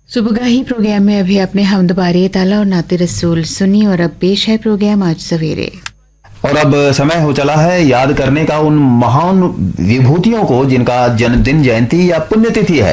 सुबगाही programme में अभी आपने हमद बारी ताला और नाते रसूल सुनी और अब पेश है प्रोग्राम आज सवेरे। और अब समय हो चला है याद करने का उन महान विभूतियों को जिनका जन्मदिन, जयंती या पुण्यतिथि है।